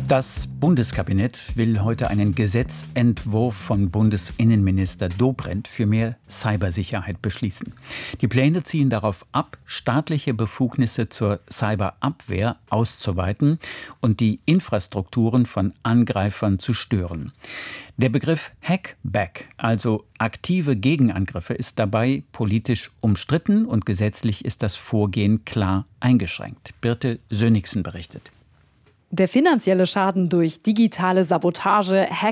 Das Bundeskabinett will heute einen Gesetzentwurf von Bundesinnenminister Dobrindt für mehr Cybersicherheit beschließen. Die Pläne zielen darauf ab, staatliche Befugnisse zur Cyberabwehr auszuweiten und die Infrastrukturen von Angreifern zu stören. Der Begriff Hackback, also aktive Gegenangriffe, ist dabei politisch umstritten und gesetzlich ist das Vorgehen klar eingeschränkt. Birte Sönnigsen berichtet. Der finanzielle Schaden durch digitale Sabotage,